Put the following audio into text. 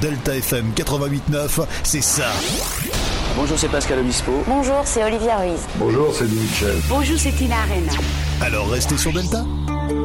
Delta FM 88.9, c'est ça. Bonjour, c'est Pascal Obispo. Bonjour, c'est Olivia Ruiz. Bonjour, c'est Louis Michel. Bonjour, c'est Tina Arena. Alors restez sur Delta.